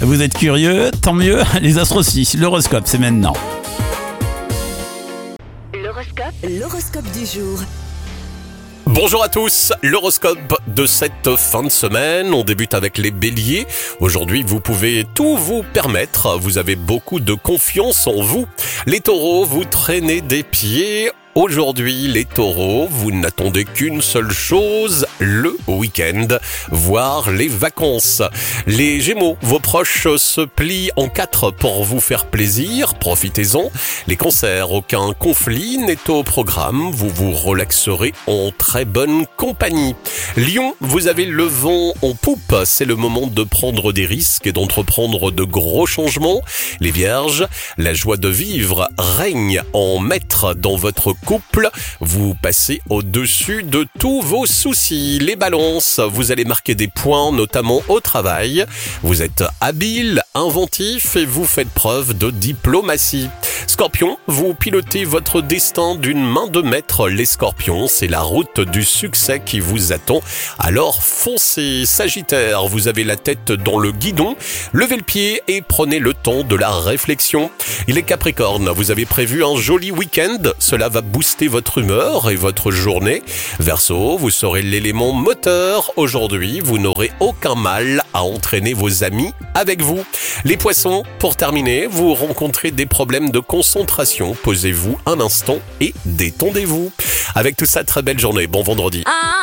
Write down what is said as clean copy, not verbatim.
Vous êtes curieux? Tant mieux, les astres aussi. L'horoscope, c'est maintenant. L'horoscope du jour. Bonjour à tous, l'horoscope de cette fin de semaine, on débute avec les béliers. Aujourd'hui, vous pouvez tout vous permettre, vous avez beaucoup de confiance en vous. Les taureaux, vous traînez des pieds. Aujourd'hui, les taureaux, vous n'attendez qu'une seule chose, le week-end, voire les vacances. Les gémeaux, vos proches se plient en quatre pour vous faire plaisir, profitez-en. Les cancers, aucun conflit n'est au programme, vous vous relaxerez en très bonne compagnie. Lion, vous avez le vent en poupe, c'est le moment de prendre des risques et d'entreprendre de gros changements. Les vierges, la joie de vivre règne en maître dans votre couple, vous passez au-dessus de tous vos soucis. Les balances, vous allez marquer des points, notamment au travail. Vous êtes habile, inventif et vous faites preuve de diplomatie. Scorpion, vous pilotez votre destin d'une main de maître. Les scorpions, c'est la route du succès qui vous attend. Alors foncez. Sagittaire, vous avez la tête dans le guidon. Levez le pied et prenez le temps de la réflexion. Les capricornes, vous avez prévu un joli week-end. Cela va booster votre humeur et votre journée. Verseau, vous serez l'élément moteur. Aujourd'hui, vous n'aurez aucun mal à entraîner vos amis avec vous. Les poissons, pour terminer, vous rencontrez des problèmes de concentration. Posez-vous un instant et détendez-vous. Avec tout ça, très belle journée. Bon vendredi.